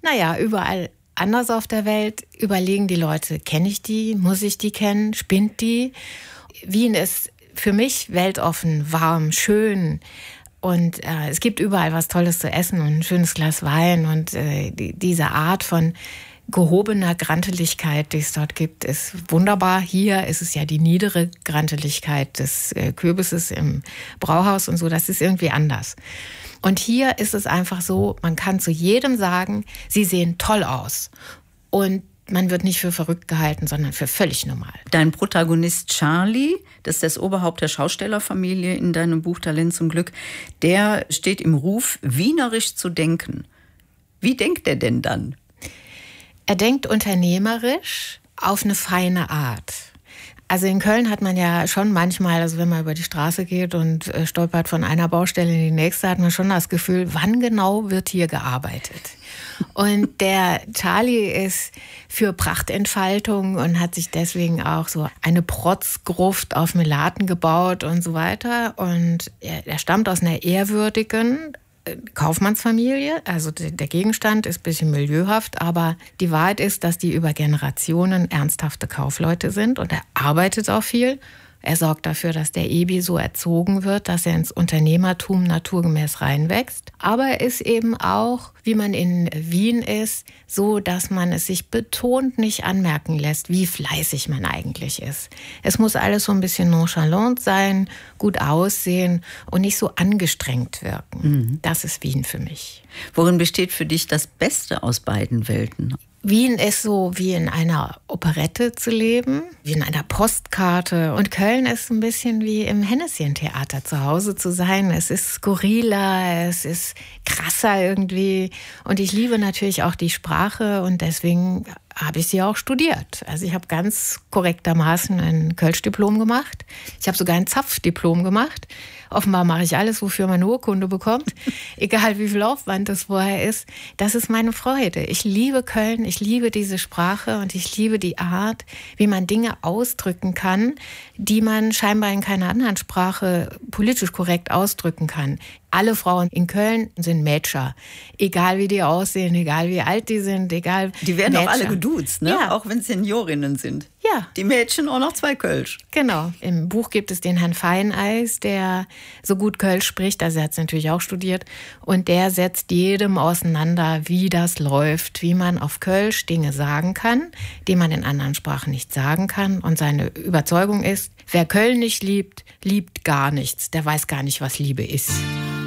Naja, überall anders auf der Welt überlegen die Leute, kenne ich die, muss ich die kennen, spinnt die? Wien ist für mich weltoffen, warm, schön. Und es gibt überall was Tolles zu essen und ein schönes Glas Wein. Und diese Art von gehobener Granteligkeit, die es dort gibt, ist wunderbar. Hier ist es ja die niedere Granteligkeit des Kürbisses im Brauhaus und so. Das ist irgendwie anders. Und hier ist es einfach so, man kann zu jedem sagen, sie sehen toll aus. Und man wird nicht für verrückt gehalten, sondern für völlig normal. Dein Protagonist Charlie, das ist das Oberhaupt der Schaustellerfamilie in deinem Buch Talent zum Glück, der steht im Ruf, wienerisch zu denken. Wie denkt er denn dann? Er denkt unternehmerisch auf eine feine Art. Also in Köln hat man ja schon manchmal, also wenn man über die Straße geht und stolpert von einer Baustelle in die nächste, hat man schon das Gefühl, wann genau wird hier gearbeitet? Und der Charlie ist für Prachtentfaltung und hat sich deswegen auch so eine Protzgruft auf Melaten gebaut und so weiter. Und er stammt aus einer ehrwürdigen Kaufmannsfamilie, also der Gegenstand ist ein bisschen milieuhaft, aber die Wahrheit ist, dass die über Generationen ernsthafte Kaufleute sind und er arbeitet auch viel. Er sorgt dafür, dass der Ebi so erzogen wird, dass er ins Unternehmertum naturgemäß reinwächst. Aber er ist eben auch, wie man in Wien ist, so, dass man es sich betont nicht anmerken lässt, wie fleißig man eigentlich ist. Es muss alles so ein bisschen nonchalant sein, gut aussehen und nicht so angestrengt wirken. Mhm. Das ist Wien für mich. Worin besteht für dich das Beste aus beiden Welten? Wien ist so wie in einer Operette zu leben, wie in einer Postkarte. Und Köln ist ein bisschen wie im Hennessyen-Theater zu Hause zu sein. Es ist skurriler, es ist krasser irgendwie. Und ich liebe natürlich auch die Sprache und deswegen habe ich sie auch studiert. Also ich habe ganz korrektermaßen ein Kölsch-Diplom gemacht. Ich habe sogar ein Zapf-Diplom gemacht. Offenbar mache ich alles, wofür man eine Urkunde bekommt. Egal wie viel Aufwand das vorher ist. Das ist meine Freude. Ich liebe Köln, ich liebe diese Sprache und ich liebe die Art, wie man Dinge ausdrücken kann, die man scheinbar in keiner anderen Sprache politisch korrekt ausdrücken kann. Alle Frauen in Köln sind Mädscher. Egal wie die aussehen, egal wie alt die sind, egal. Die werden Mädscher. auch alle geduzt, ne? Ja. Auch wenn Seniorinnen sind. Ja. Die Mädchen auch noch 2 Kölsch. Genau. Im Buch gibt es den Herrn Feineis, der so gut Kölsch spricht, also er hat es natürlich auch studiert. Und der setzt jedem auseinander, wie das läuft, wie man auf Kölsch Dinge sagen kann, die man in anderen Sprachen nicht sagen kann. Und seine Überzeugung ist, wer Köln nicht liebt, liebt gar nichts. Der weiß gar nicht, was Liebe ist.